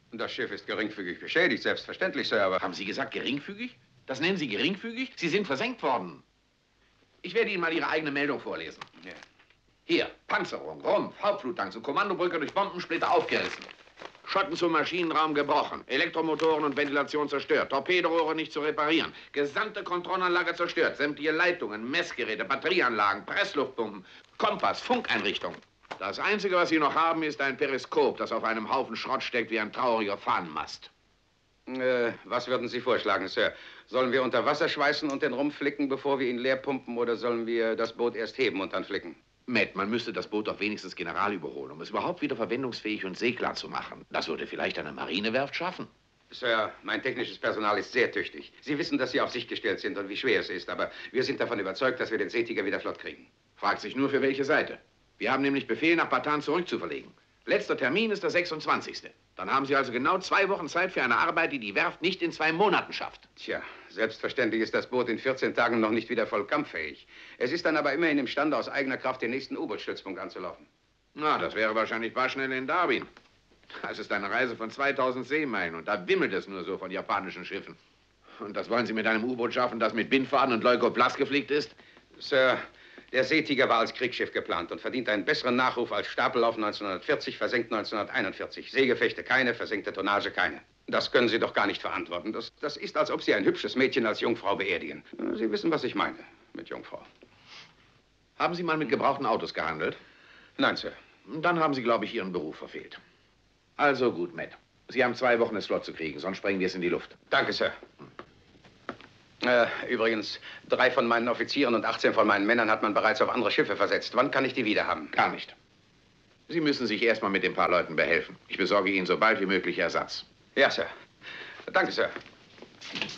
Das Schiff ist geringfügig beschädigt, selbstverständlich, Sir, aber... Haben Sie gesagt geringfügig? Das nennen Sie geringfügig? Sie sind versenkt worden. Ich werde Ihnen mal Ihre eigene Meldung vorlesen. Ja. Hier, Panzerung, Rumpf, Hauptfluttank, so Kommandobrücke durch Bombensplitter aufgerissen. Schotten zum Maschinenraum gebrochen, Elektromotoren und Ventilation zerstört, Torpedorohre nicht zu reparieren, gesamte Kontrollanlage zerstört, sämtliche Leitungen, Messgeräte, Batterieanlagen, Pressluftpumpen, Kompass, Funkeinrichtungen. Das Einzige, was Sie noch haben, ist ein Periskop, das auf einem Haufen Schrott steckt wie ein trauriger Fahnenmast. Was würden Sie vorschlagen, Sir? Sollen wir unter Wasser schweißen und den Rumpf flicken, bevor wir ihn leer pumpen, oder sollen wir das Boot erst heben und dann flicken? Matt, man müsste das Boot doch wenigstens general überholen, um es überhaupt wieder verwendungsfähig und seeklar zu machen. Das würde vielleicht eine Marinewerft schaffen. Sir, mein technisches Personal ist sehr tüchtig. Sie wissen, dass Sie auf sich gestellt sind und wie schwer es ist, aber wir sind davon überzeugt, dass wir den Seetiger wieder flott kriegen. Fragt sich nur, für welche Seite. Wir haben nämlich Befehl, nach Bataan zurückzuverlegen. Letzter Termin ist der 26. Dann haben Sie also genau 2 Wochen Zeit für eine Arbeit, die die Werft nicht in 2 Monaten schafft. Tja, selbstverständlich ist das Boot in 14 Tagen noch nicht wieder voll kampffähig. Es ist dann aber immerhin imstande, aus eigener Kraft den nächsten U-Boot-Stützpunkt anzulaufen. Na, das wäre wahrscheinlich Barschnell in Darwin. Das ist eine Reise von 2000 Seemeilen und da wimmelt es nur so von japanischen Schiffen. Und das wollen Sie mit einem U-Boot schaffen, das mit Bindfaden und Leukoplast geflickt ist? Sir, der Seetiger war als Kriegsschiff geplant und verdient einen besseren Nachruf als Stapellauf 1940, versenkt 1941. Seegefechte keine, versenkte Tonnage keine. Das können Sie doch gar nicht verantworten. Das ist, als ob Sie ein hübsches Mädchen als Jungfrau beerdigen. Sie wissen, was ich meine mit Jungfrau. Haben Sie mal mit gebrauchten Autos gehandelt? Nein, Sir. Dann haben Sie, glaube ich, Ihren Beruf verfehlt. Also gut, Matt. Sie haben 2 Wochen, es flott zu kriegen, sonst sprengen wir es in die Luft. Danke, Sir. Übrigens, 3 von meinen Offizieren und 18 von meinen Männern hat man bereits auf andere Schiffe versetzt. Wann kann ich die wieder haben? Gar nicht. Sie müssen sich erst mal mit den paar Leuten behelfen. Ich besorge Ihnen so bald wie möglich Ersatz. Ja, Sir. Danke, Sir.